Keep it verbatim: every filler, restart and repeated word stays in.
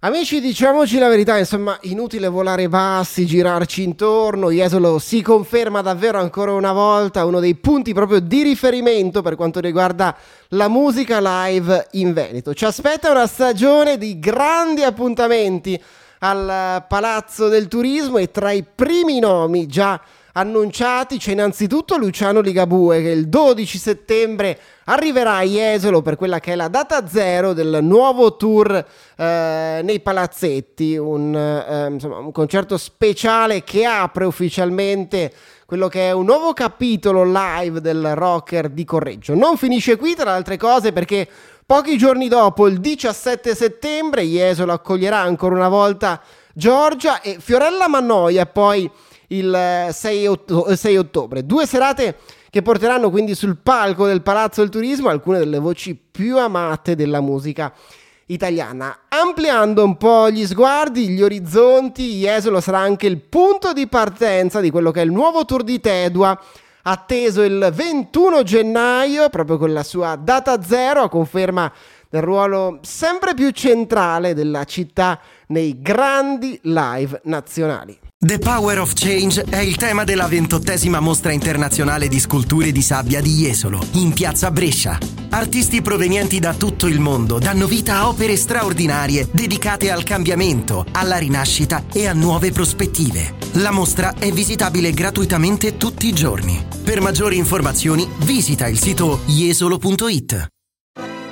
Amici, diciamoci la verità, insomma, inutile volare bassi, girarci intorno. Jesolo si conferma davvero ancora una volta uno dei punti proprio di riferimento per quanto riguarda la musica live in Veneto. Ci aspetta una stagione di grandi appuntamenti al Palazzo del Turismo e tra i primi nomi già annunciati c'è innanzitutto Luciano Ligabue, che il dodici settembre arriverà a Jesolo per quella che è la data zero del nuovo tour eh, nei palazzetti, un, eh, insomma, un concerto speciale che apre ufficialmente quello che è un nuovo capitolo live del rocker di Correggio. Non finisce qui, tra le altre cose, perché pochi giorni dopo, il diciassette settembre, Jesolo accoglierà ancora una volta Giorgia e Fiorella Mannoia, poi il sei ottobre. Due serate che porteranno quindi sul palco del Palazzo del Turismo alcune delle voci più amate della musica italiana. Ampliando un po' gli sguardi, gli orizzonti, Jesolo sarà anche il punto di partenza di quello che è il nuovo tour di Tedua, atteso il ventuno gennaio, proprio con la sua data zero, a conferma del ruolo sempre più centrale della città nei grandi live nazionali. The Power of Change è il tema della ventottesima mostra internazionale di sculture di sabbia di Jesolo, in piazza Brescia. Artisti provenienti da tutto il mondo danno vita a opere straordinarie dedicate al cambiamento, alla rinascita e a nuove prospettive. La mostra è visitabile gratuitamente tutti i giorni. Per maggiori informazioni visita il sito jesolo punto it.